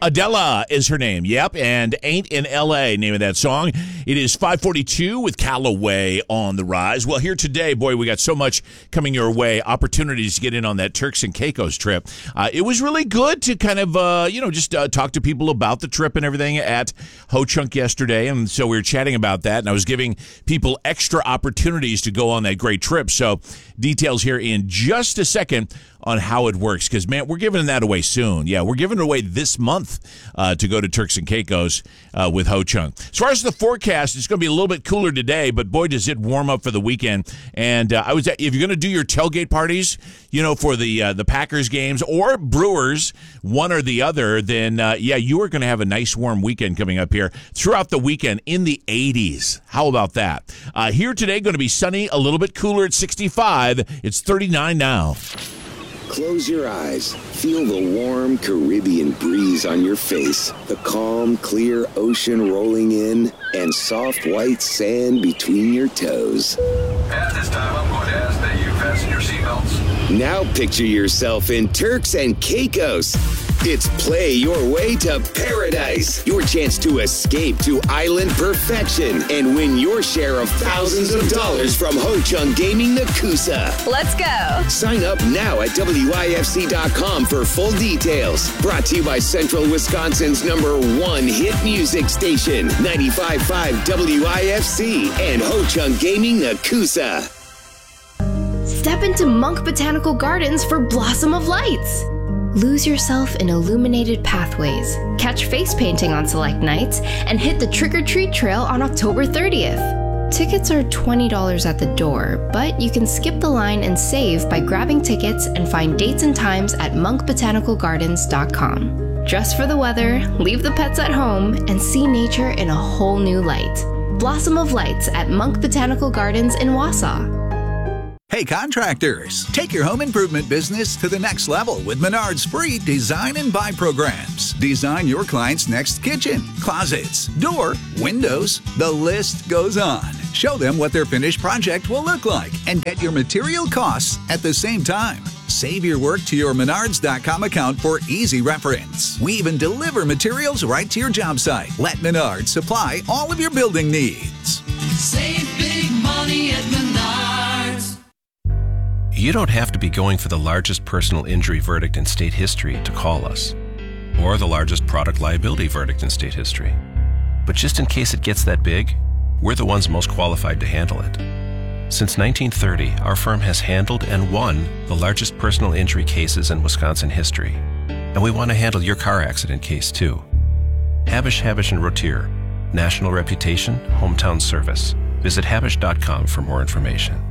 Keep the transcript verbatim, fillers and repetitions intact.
Adela is her name. Yep, and Ain't in L A, name of that song. It is five forty-two with Callaway on the rise. Well, here today, boy, we got so much coming your way. Opportunities to get in on that Turks and Caicos trip. Uh, it was really good to kind of, uh, you know, just uh, talk to people about the trip and everything at Ho Chunk yesterday. And so we were chatting about that, and I was giving people extra opportunities to go on that great trip. So details here in just a second on how it works, because, man, we're giving that away soon. Yeah, we're giving it away this month uh, to go to Turks and Caicos uh, with Ho Chunk. As far as the forecast, it's going to be a little bit cooler today, but boy, does it warm up for the weekend. And uh, I was at, if you're going to do your tailgate parties, you know, for the uh, the Packers games or Brewers, one or the other, then, uh, yeah, you are going to have a nice warm weekend coming up here throughout the weekend in the eighties. How about that? Uh, here today, going to be sunny, a little bit cooler at sixty-five. It's thirty-nine now. Close your eyes. Feel the warm Caribbean breeze on your face, the calm, clear ocean rolling in, and soft white sand between your toes. At this time, I'm going to ask that you fasten your seatbelts. Now picture yourself in Turks and Caicos. It's Play Your Way to Paradise, your chance to escape to island perfection and win your share of thousands of dollars from Ho Chunk Gaming Nakusa. Let's go. Sign up now at W I F C dot com for full details. Brought to you by Central Wisconsin's number one hit music station, ninety-five point five W I F C and Ho Chunk Gaming Nakusa. Step into Monk Botanical Gardens for Blossom of Lights. Lose yourself in illuminated pathways, catch face painting on select nights, and hit the trick-or-treat trail on October thirtieth. Tickets are twenty dollars at the door, but you can skip the line and save by grabbing tickets and find dates and times at monk botanical gardens dot com. Dress for the weather, leave the pets at home, and see nature in a whole new light. Blossom of Lights at Monk Botanical Gardens in Wausau. Hey contractors, take your home improvement business to the next level with Menard's free design and buy programs. Design your client's next kitchen, closets, door, windows, the list goes on. Show them what their finished project will look like and get your material costs at the same time. Save your work to your menards dot com account for easy reference. We even deliver materials right to your job site. Let Menards supply all of your building needs. Save big money at Menards. You don't have to be going for the largest personal injury verdict in state history to call us, or the largest product liability verdict in state history. But just in case it gets that big, we're the ones most qualified to handle it. Since nineteen thirty, our firm has handled and won the largest personal injury cases in Wisconsin history. And we want to handle your car accident case too. Habish, Habish and Rotier. National reputation, hometown service. Visit habish dot com for more information.